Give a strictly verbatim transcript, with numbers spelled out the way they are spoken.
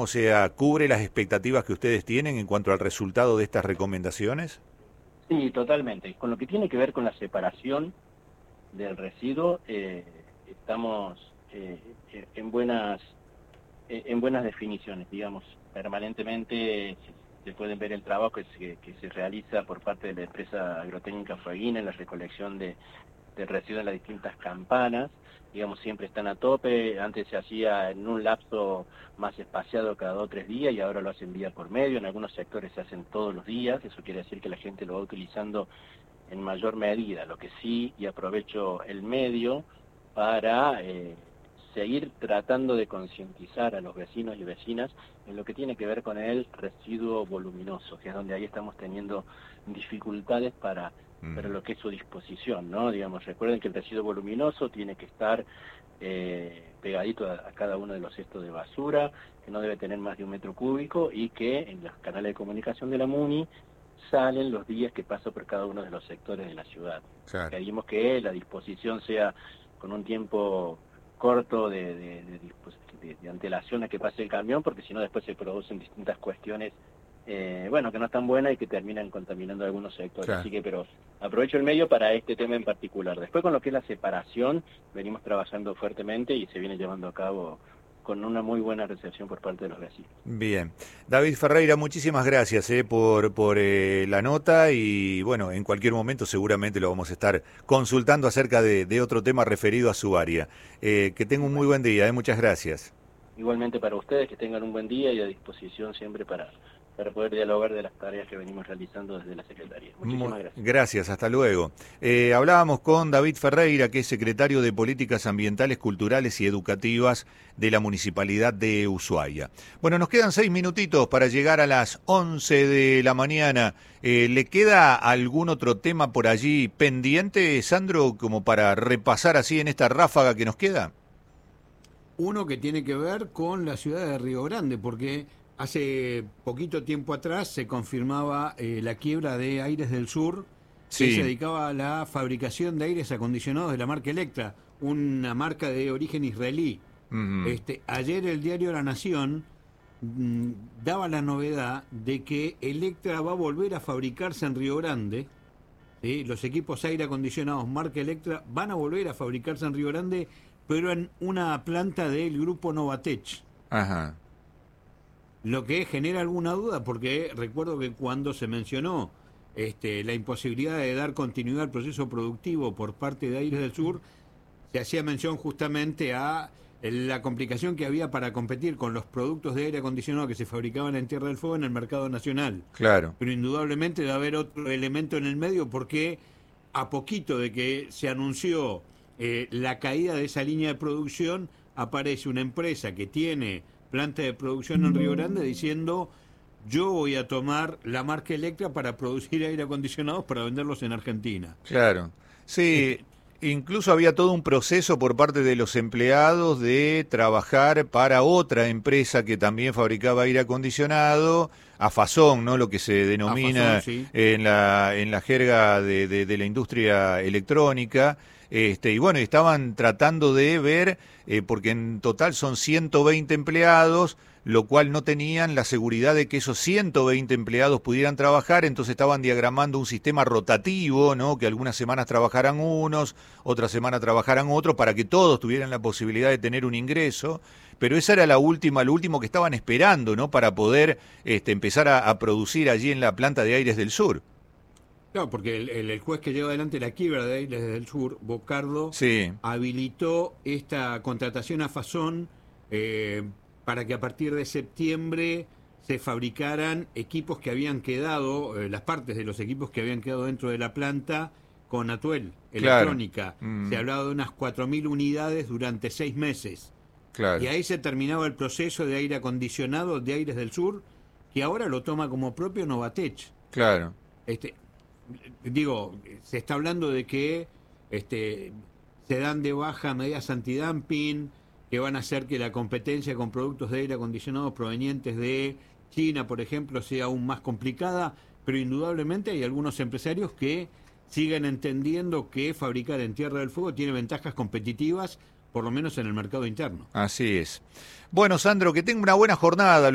O sea, ¿cubre las expectativas que ustedes tienen en cuanto al resultado de estas recomendaciones? Sí, totalmente. Con lo que tiene que ver con la separación del residuo, eh, estamos eh, en buenas en buenas definiciones, digamos. Permanentemente se pueden ver el trabajo que se, que se realiza por parte de la empresa agrotécnica Fueguina en la recolección de, de residuos en las distintas campanas. Digamos, siempre están a tope. Antes se hacía en un lapso más espaciado cada dos o tres días y ahora lo hacen día por medio. En algunos sectores se hacen todos los días. Eso quiere decir que la gente lo va utilizando en mayor medida. Lo que sí, y aprovecho el medio para eh, seguir tratando de concientizar a los vecinos y vecinas en lo que tiene que ver con el residuo voluminoso, que es donde ahí estamos teniendo dificultades para pero lo que es su disposición, ¿no? Digamos, recuerden que el residuo voluminoso tiene que estar eh, pegadito a, a cada uno de los cestos de basura, que no debe tener más de un metro cúbico y que en los canales de comunicación de la MUNI salen los días que pasa por cada uno de los sectores de la ciudad. Claro. Pedimos que la disposición sea con un tiempo corto de, de, de, de, de antelación a que pase el camión, porque si no después se producen distintas cuestiones Eh, bueno, que no están buenas y que terminan contaminando algunos sectores. Claro. Así que, pero aprovecho el medio para este tema en particular. Después, con lo que es la separación, venimos trabajando fuertemente y se viene llevando a cabo con una muy buena recepción por parte de los vecinos. Bien. David Ferreira, muchísimas gracias eh, por, por eh, la nota y, bueno, en cualquier momento seguramente lo vamos a estar consultando acerca de, de otro tema referido a su área. Eh, que tenga un muy buen día, eh, muchas gracias. Igualmente para ustedes, que tengan un buen día y a disposición siempre para... para poder dialogar de las tareas que venimos realizando desde la Secretaría. Muchísimas gracias. Gracias, hasta luego. Eh, hablábamos con David Ferreira, que es secretario de Políticas Ambientales, Culturales y Educativas de la Municipalidad de Ushuaia. Bueno, nos quedan seis minutitos para llegar a las once de la mañana. Eh, ¿Le queda algún otro tema por allí pendiente, Sandro, como para repasar así en esta ráfaga que nos queda? Uno que tiene que ver con la ciudad de Río Grande, porque hace poquito tiempo atrás se confirmaba eh, la quiebra de Aires del Sur, sí, que se dedicaba a la fabricación de aires acondicionados de la marca Electra, una marca de origen israelí. Uh-huh. Este, ayer el diario La Nación mmm, daba la novedad de que Electra va a volver a fabricarse en Río Grande. ¿Sí? Los equipos aire acondicionados marca Electra van a volver a fabricarse en Río Grande, pero en una planta del grupo Novatech. Ajá. Lo que genera alguna duda, porque recuerdo que cuando se mencionó este, la imposibilidad de dar continuidad al proceso productivo por parte de Aires del Sur, se hacía mención justamente a la complicación que había para competir con los productos de aire acondicionado que se fabricaban en Tierra del Fuego en el mercado nacional. Claro. Pero indudablemente debe haber otro elemento en el medio, porque a poquito de que se anunció eh, la caída de esa línea de producción, aparece una empresa que tiene planta de producción en Río Grande diciendo: yo voy a tomar la marca Electra para producir aire acondicionados para venderlos en Argentina. Claro, sí, incluso había todo un proceso por parte de los empleados de trabajar para otra empresa que también fabricaba aire acondicionado, Afazón, ¿no? Lo que se denomina Afazón, sí, en la en la jerga de, de, de la industria electrónica. Este, y bueno, estaban tratando de ver, eh, porque en total son ciento veinte empleados, lo cual no tenían la seguridad de que esos ciento veinte empleados pudieran trabajar, entonces estaban diagramando un sistema rotativo, ¿no? Que algunas semanas trabajaran unos, otras semanas trabajaran otros, para que todos tuvieran la posibilidad de tener un ingreso, pero esa era la última, lo último que estaban esperando, ¿no? Para poder este, empezar a, a producir allí en la planta de Aires del Sur. Claro, porque el, el, el juez que lleva adelante la quiebra de Aires del Sur, Bocardo, sí, habilitó esta contratación a Fazón eh, para que a partir de septiembre se fabricaran equipos que habían quedado, eh, las partes de los equipos que habían quedado dentro de la planta con Atuel, electrónica. Claro. Mm. Se hablaba de unas cuatro mil unidades durante seis meses. Claro. Y ahí se terminaba el proceso de aire acondicionado de Aires del Sur, que ahora lo toma como propio Novatech. Claro. Este, digo, se está hablando de que este, se dan de baja medidas antidumping que van a hacer que la competencia con productos de aire acondicionado provenientes de China, por ejemplo, sea aún más complicada, pero indudablemente hay algunos empresarios que siguen entendiendo que fabricar en Tierra del Fuego tiene ventajas competitivas, por lo menos en el mercado interno. Así es. Bueno, Sandro, que tenga una buena jornada.